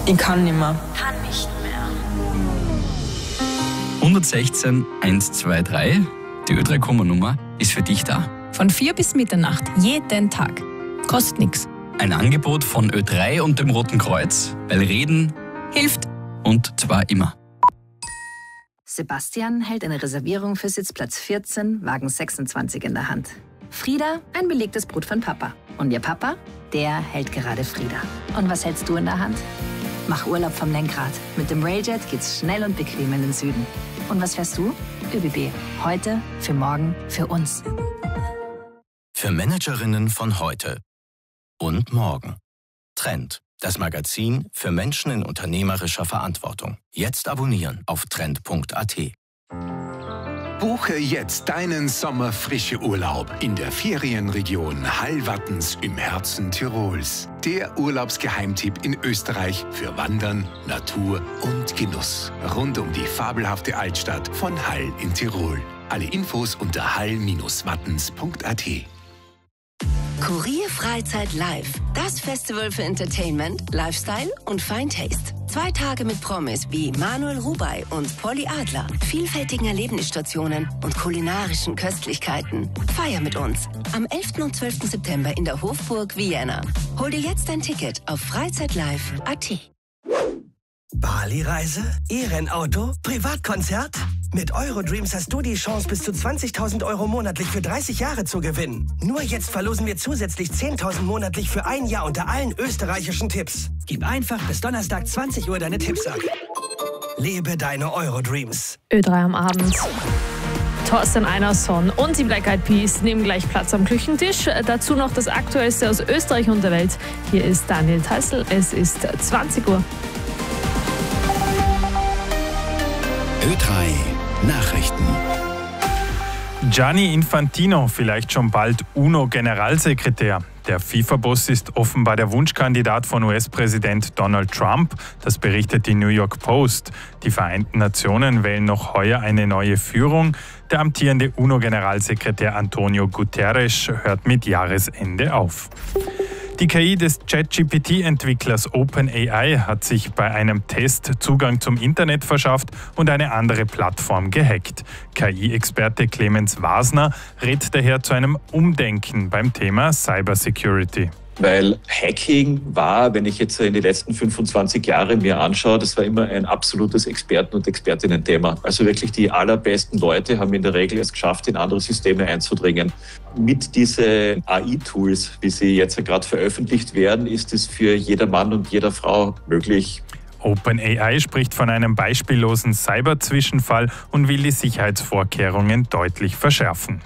Ich kann nicht mehr. Kann nicht mehr. 116 123, die Ö3-Nummer ist für dich da. Von 4 bis Mitternacht, jeden Tag. Kostet nichts. Ein Angebot von Ö3 und dem Roten Kreuz, weil Reden Hilft. und zwar immer. Sebastian hält eine Reservierung für Sitzplatz 14, Wagen 26 in der Hand. Frieda, ein belegtes Brot von Papa. Und ihr Papa, der hält gerade Frieda. Und was hältst du in der Hand? Mach Urlaub vom Lenkrad. Mit dem Railjet geht's schnell und bequem in den Süden. Und was fährst du? ÖBB. Heute, für morgen, für uns. Für Managerinnen von heute und morgen. Trend, das Magazin für Menschen in unternehmerischer Verantwortung. Jetzt abonnieren auf trend.at. Buche jetzt deinen Sommerfrische-Urlaub in der Ferienregion Hallwattens im Herzen Tirols. Der Urlaubsgeheimtipp in Österreich für Wandern, Natur und Genuss. Rund um die fabelhafte Altstadt von Hall in Tirol. Alle Infos unter hall-wattens.at. Kurier Freizeit Live. Das Festival für Entertainment, Lifestyle und Fine Taste. 2 Tage mit Promis wie Manuel Rubey und Polly Adler, vielfältigen Erlebnisstationen und kulinarischen Köstlichkeiten. Feier mit uns am 11. und 12. September in der Hofburg Vienna. Hol dir jetzt ein Ticket auf freizeitlive.at. Bali-Reise? E-Rennauto? Privatkonzert? Mit Eurodreams hast du die Chance, bis zu 20.000 € monatlich für 30 Jahre zu gewinnen. Nur jetzt verlosen wir zusätzlich 10.000 monatlich für ein Jahr unter allen österreichischen Tipps. Gib einfach bis Donnerstag 20 Uhr deine Tipps ab. Lebe deine Eurodreams. Ö3 am Abend. Thorsten Einerson und die Black Eyed Peas nehmen gleich Platz am Küchentisch. Dazu noch das Aktuellste aus Österreich und der Welt. Hier ist Daniel Theißl. Es ist 20 Uhr. Ö3 Nachrichten. Gianni Infantino, vielleicht schon bald UNO-Generalsekretär. Der FIFA-Boss ist offenbar der Wunschkandidat von US-Präsident Donald Trump. Das berichtet die New York Post. Die Vereinten Nationen wählen noch heuer eine neue Führung. Der amtierende UNO-Generalsekretär Antonio Guterres hört mit Jahresende auf. Die KI des ChatGPT-Entwicklers OpenAI hat sich bei einem Test Zugang zum Internet verschafft und eine andere Plattform gehackt. KI-Experte Clemens Wasner rät daher zu einem Umdenken beim Thema Cybersecurity. Weil Hacking war, wenn ich jetzt in die letzten 25 Jahre mir anschaue, das war immer ein absolutes Experten- und Expertinnen-Thema. Also wirklich die allerbesten Leute haben in der Regel es geschafft, in andere Systeme einzudringen. Mit diesen AI-Tools, wie sie jetzt gerade veröffentlicht werden, ist es für jeder Mann und jeder Frau möglich. OpenAI spricht von einem beispiellosen Cyber-Zwischenfall und will die Sicherheitsvorkehrungen deutlich verschärfen.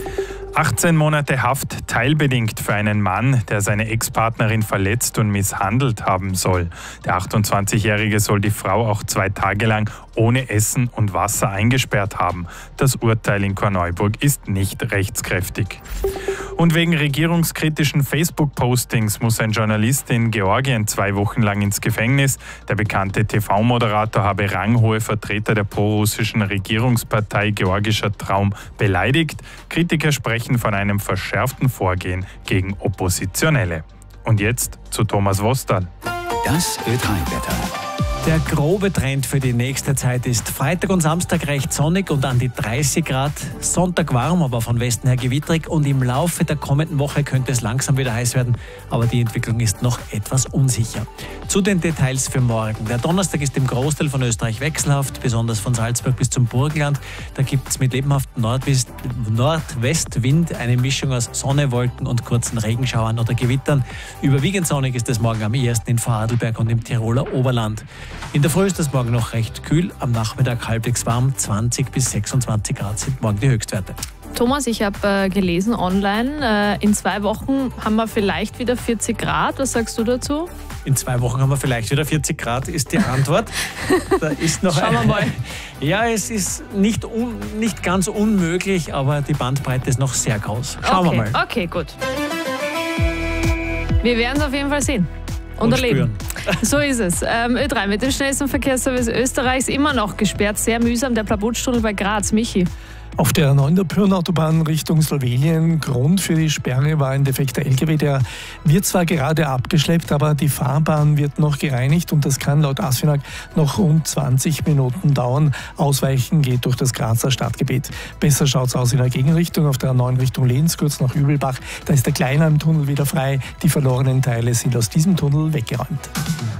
18 Monate Haft teilbedingt für einen Mann, der seine Ex-Partnerin verletzt und misshandelt haben soll. Der 28-Jährige soll die Frau auch 2 Tage lang ohne Essen und Wasser eingesperrt haben. Das Urteil in Korneuburg ist nicht rechtskräftig. Und wegen regierungskritischen Facebook-Postings muss ein Journalist in Georgien 2 Wochen lang ins Gefängnis. Der bekannte TV-Moderator habe ranghohe Vertreter der prorussischen Regierungspartei Georgischer Traum beleidigt. Kritiker sprechen von einem verschärften Vorgehen gegen Oppositionelle. Und jetzt zu Thomas Wostal. Das Ö3-Wetter. Der grobe Trend für die nächste Zeit ist Freitag und Samstag recht sonnig und an die 30 Grad. Sonntag warm, aber von Westen her gewittrig. Und im Laufe der kommenden Woche könnte es langsam wieder heiß werden. Aber die Entwicklung ist noch etwas unsicher. Zu den Details für morgen. Der Donnerstag ist im Großteil von Österreich wechselhaft, besonders von Salzburg bis zum Burgenland. Da gibt es mit lebhaftem Nordwestwind eine Mischung aus Sonne, Wolken und kurzen Regenschauern oder Gewittern. Überwiegend sonnig ist es morgen am ehesten in Vorarlberg und im Tiroler Oberland. In der Früh ist es morgen noch recht kühl, am Nachmittag halbwegs warm, 20 bis 26 Grad sind morgen die Höchstwerte. Thomas, ich habe gelesen online, in 2 Wochen haben wir vielleicht wieder 40 Grad. Was sagst du dazu? In 2 Wochen haben wir vielleicht wieder 40 Grad, ist die Antwort. Da ist noch Schauen wir mal. Ja, es ist nicht ganz unmöglich, aber die Bandbreite ist noch sehr groß. Schauen wir mal. Okay, gut. Wir werden es auf jeden Fall sehen. Und erleben. So ist es. Ö3 mit dem schnellsten Verkehrsservice Österreichs immer noch gesperrt. Sehr mühsam der Plabutstunnel bei Graz. Michi. Auf der 9 der Pyreneenautobahn Richtung Slowenien. Grund für die Sperre war ein defekter LKW. Der wird zwar gerade abgeschleppt, aber die Fahrbahn wird noch gereinigt und das kann laut ASFINAG noch rund 20 Minuten dauern. Ausweichen geht durch das Grazer Stadtgebiet. Besser schaut's aus in der Gegenrichtung auf der 9 Richtung Linz, kurz nach Übelbach. Da ist der Kleinheim-Tunnel wieder frei. Die verlorenen Teile sind aus diesem Tunnel weggeräumt.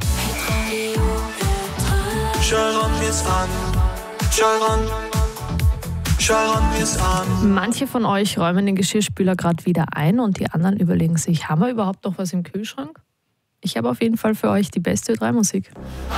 Manche von euch räumen den Geschirrspüler gerade wieder ein und die anderen überlegen sich, haben wir überhaupt noch was im Kühlschrank? Ich habe auf jeden Fall für euch die beste Ö3-Musik.